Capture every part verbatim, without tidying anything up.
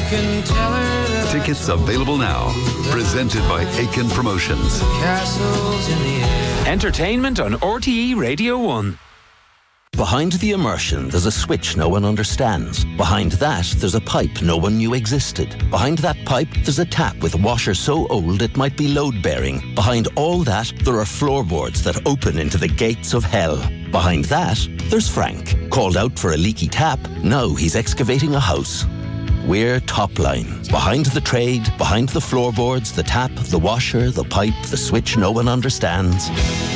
can tell her that Tickets available now. Presented by Aiken Promotions. castles in the air. Entertainment on R T E Radio one. Behind the immersion, there's a switch no one understands. Behind that, there's a pipe no one knew existed. Behind that pipe, there's a tap with a washer so old it might be load-bearing. Behind all that, there are floorboards that open into the gates of hell. Behind that, there's Frank. Called out for a leaky tap, now he's excavating a house. We're Topline. Behind the trade, behind the floorboards, the tap, the washer, the pipe, the switch no one understands.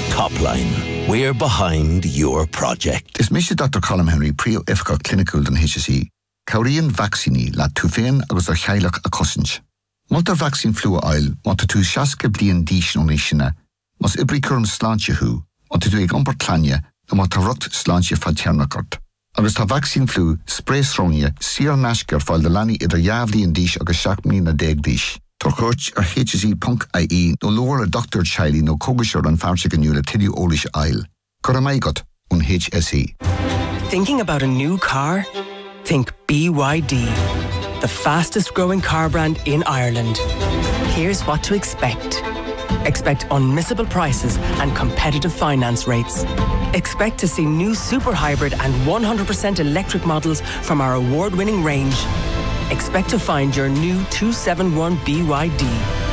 Topline. We're behind your project. Is Mister Doctor Colm Henry Prio Ifka Clinical than H S E. Kaurian vaccini la tufein agus ar chailach a cosinch. Multar vaccine flu oil want to shaska blian dish onishina. Mas ibri curm slantje hu. Want to do ag umper klanje the want to rot slantje faternakart. Agus ta vaccine flu spray sronje sir nashker fal de lani idra javli en dish agus shakmni na deg dish. Torcoach ar H S E punk I E no lower a doctor chili no kogishor and farchik and yula tili olish aisle. Koramaigot on H S E. Thinking about a new car? Think B Y D, the fastest growing car brand in Ireland. Here's what to expect. Expect unmissable prices and competitive finance rates. Expect to see new super hybrid and one hundred percent electric models from our award-winning range. Expect to find your new two seventy-one B Y D.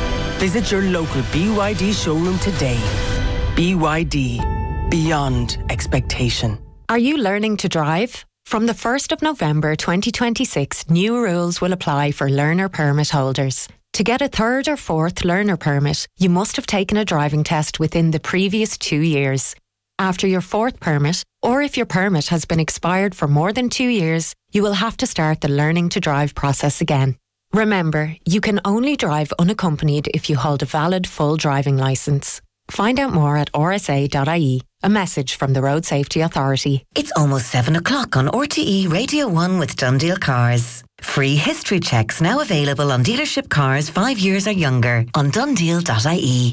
Visit your local B Y D showroom today. B Y D, beyond expectation. Are you learning to drive? From the first of November twenty twenty-six, new rules will apply for learner permit holders. To get a third or fourth learner permit, you must have taken a driving test within the previous two years. After your fourth permit, or if your permit has been expired for more than two years, you will have to start the learning to drive process again. Remember, you can only drive unaccompanied if you hold a valid full driving licence. Find out more at r s a dot I E. A message from the Road Safety Authority. It's almost seven o'clock on R T E Radio one with Dundeel Cars. Free history checks now available on dealership cars five years or younger on dundeel dot I E.